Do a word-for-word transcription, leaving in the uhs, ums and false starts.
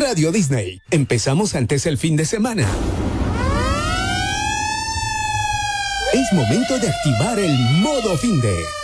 Radio Disney. Empezamos antes el fin de semana. Es momento de activar el modo finde.